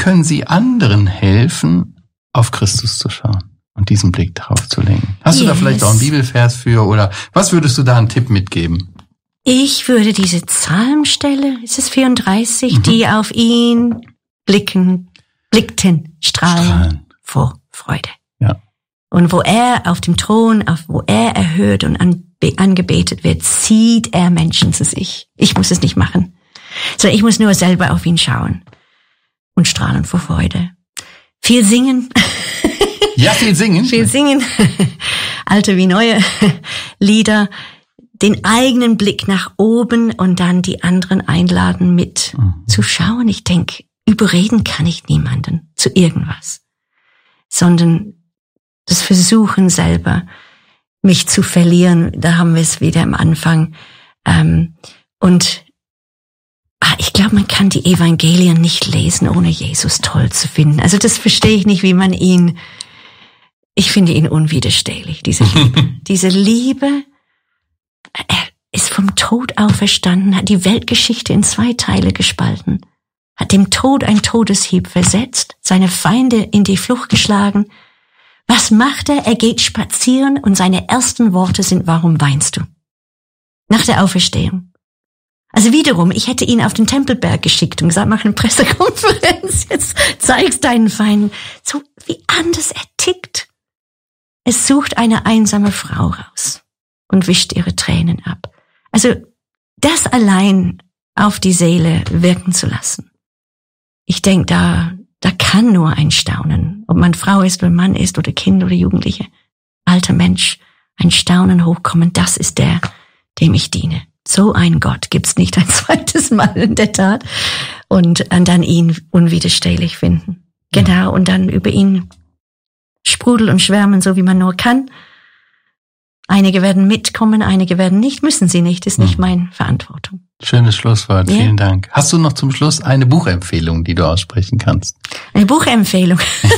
können sie anderen helfen, auf Christus zu schauen und diesen Blick darauf zu lenken? Hast du da vielleicht auch einen Bibelvers für oder was würdest du da einen Tipp mitgeben? Ich würde diese Psalmstelle, ist es 34, die auf ihn blickten, strahlen vor Freude. Ja. Und wo er auf dem Thron, wo er erhört und angebetet wird, zieht er Menschen zu sich. Ich muss es nicht machen. Sondern ich muss nur selber auf ihn schauen und strahlen vor Freude. Viel singen. Ja, viel singen. Viel singen. Alte wie neue Lieder. Den eigenen Blick nach oben und dann die anderen einladen mit zu schauen. Ich denke, überreden kann ich niemanden zu irgendwas. Sondern das Versuchen selber, mich zu verlieren, da haben wir es wieder am Anfang. Und ich glaube, man kann die Evangelien nicht lesen, ohne Jesus toll zu finden. Also das verstehe ich nicht, wie man ich finde ihn unwiderstehlich, diese Liebe. Diese Liebe, er ist vom Tod auferstanden, hat die Weltgeschichte in 2 Teile gespalten, hat dem Tod ein Todeshieb versetzt, seine Feinde in die Flucht geschlagen. Was macht er? Er geht spazieren und seine ersten Worte sind, warum weinst du? Nach der Auferstehung. Also wiederum, ich hätte ihn auf den Tempelberg geschickt und gesagt, mach eine Pressekonferenz, jetzt zeig's deinen Feinden. So wie anders er tickt. Es sucht eine einsame Frau raus und wischt ihre Tränen ab. Also das allein auf die Seele wirken zu lassen. Ich denke, da kann nur ein Staunen, ob man Frau ist oder Mann ist oder Kind oder Jugendliche, alter Mensch, ein Staunen hochkommen, das ist der, dem ich diene. So ein Gott gibt's nicht ein zweites Mal in der Tat. Und dann ihn unwiderstehlich finden. Genau, und dann über ihn sprudeln und schwärmen, so wie man nur kann. Einige werden mitkommen, einige werden nicht, müssen sie nicht, ist nicht meine Verantwortung. Schönes Schlusswort, vielen Dank. Hast du noch zum Schluss eine Buchempfehlung, die du aussprechen kannst? Eine Buchempfehlung?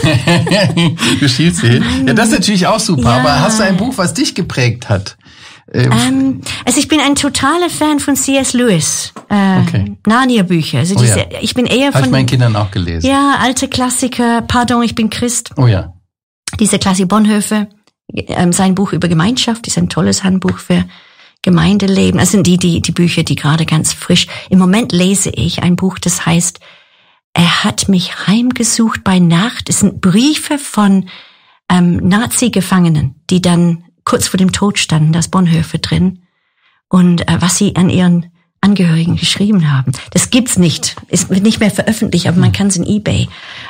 Du schielst hin. Ja, das ist natürlich auch super, aber hast du ein Buch, was dich geprägt hat? Also ich bin ein totaler Fan von C.S. Lewis, Narnia-Bücher. Also ich bin eher von... Habe ich meinen Kindern auch gelesen. Ja, alte Klassiker, Pardon, ich bin Christ. Oh ja. Diese Klasse Bonhoeffer, sein Buch über Gemeinschaft ist ein tolles Handbuch für Gemeindeleben. Das sind die Bücher, die gerade ganz frisch... Im Moment lese ich ein Buch, das heißt, er hat mich heimgesucht bei Nacht. Es sind Briefe von Nazi-Gefangenen, die dann kurz vor dem Tod standen, da ist Bonhoeffer drin. Und was sie an ihren Angehörigen geschrieben haben. Das gibt's nicht. Es wird nicht mehr veröffentlicht, aber man kann es in eBay.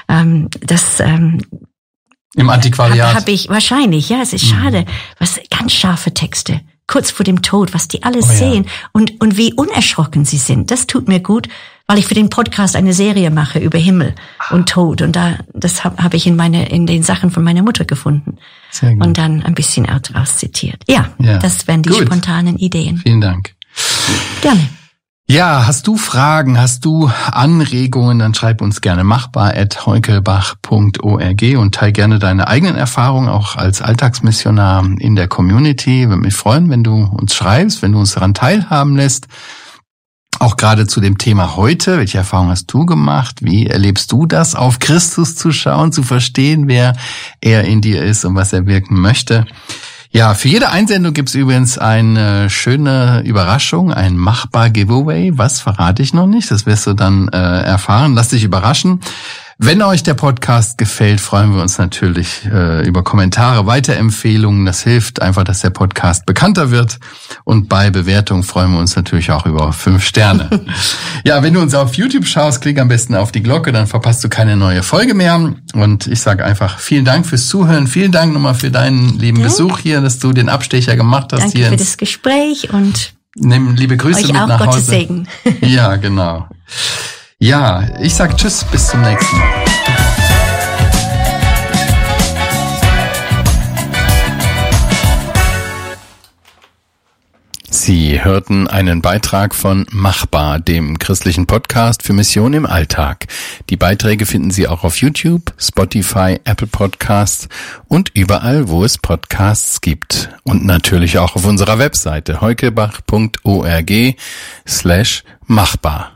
Im Antiquariat. Habe ich wahrscheinlich, ja, es ist schade. Was ganz scharfe Texte, kurz vor dem Tod, was die alles sehen und wie unerschrocken sie sind. Das tut mir gut, weil ich für den Podcast eine Serie mache über Himmel und Tod und das habe ich in den Sachen von meiner Mutter gefunden. Sehr gut. Und dann ein bisschen daraus zitiert. Ja, das wären die spontanen Ideen. Vielen Dank. Gerne. Ja, hast du Fragen, hast du Anregungen, dann schreib uns gerne machbar@heukelbach.org und teil gerne deine eigenen Erfahrungen auch als Alltagsmissionar in der Community. Würde mich freuen, wenn du uns schreibst, wenn du uns daran teilhaben lässt. Auch gerade zu dem Thema heute, welche Erfahrungen hast du gemacht? Wie erlebst du das, auf Christus zu schauen, zu verstehen, wer er in dir ist und was er wirken möchte? Ja, für jede Einsendung gibt's übrigens eine schöne Überraschung, ein Machbar-Giveaway. Was verrate ich noch nicht, das wirst du dann erfahren. Lass dich überraschen. Wenn euch der Podcast gefällt, freuen wir uns natürlich über Kommentare, Weiterempfehlungen. Das hilft einfach, dass der Podcast bekannter wird. Und bei Bewertungen freuen wir uns natürlich auch über 5 Sterne. Ja, wenn du uns auf YouTube schaust, klick am besten auf die Glocke, dann verpasst du keine neue Folge mehr. Und ich sage einfach vielen Dank fürs Zuhören. Vielen Dank nochmal für deinen lieben Besuch hier, dass du den Abstecher gemacht hast. Danke hier für das Gespräch und nimm liebe Grüße euch mit auch nach Hause. Gottes Segen. Ja, genau. Ja, ich sag Tschüss, bis zum nächsten Mal. Sie hörten einen Beitrag von Machbar, dem christlichen Podcast für Mission im Alltag. Die Beiträge finden Sie auch auf YouTube, Spotify, Apple Podcasts und überall, wo es Podcasts gibt. Und natürlich auch auf unserer Webseite heukelbach.org/machbar.